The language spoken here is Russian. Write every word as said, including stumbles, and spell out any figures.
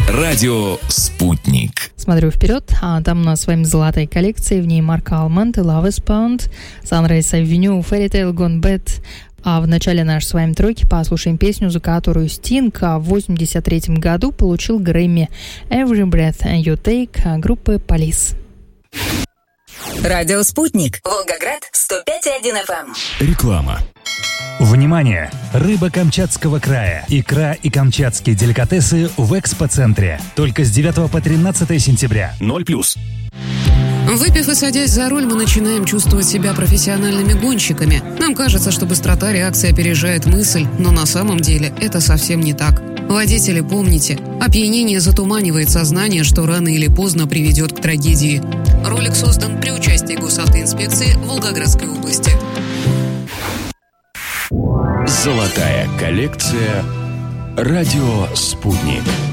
Радио «Спутник». Смотрю вперед, а там у нас с вами золотая коллекция, в ней Марк Алманд и Love is Pound, Sunrise Avenue, Fairy Tale Gone Bad. А в начале нашей с вами тройки послушаем песню, за которую Стинг в восемьдесят третьем году получил Грэмми, Every Breath You Take группы Police. Радио «Спутник». Волгоград, сто пять и один эф эм. Реклама. Внимание! Рыба Камчатского края, икра и камчатские деликатесы в экспоцентре. Только с девятого по тринадцатое сентября. Ноль плюс. Выпив и садясь за руль, мы начинаем чувствовать себя профессиональными гонщиками. Нам кажется, что быстрота реакции опережает мысль, но на самом деле это совсем не так. Водители, помните, опьянение затуманивает сознание, что рано или поздно приведет к трагедии. Ролик создан при участии госавтоинспекции Волгоградской области. Золотая коллекция. Радио «Спутник».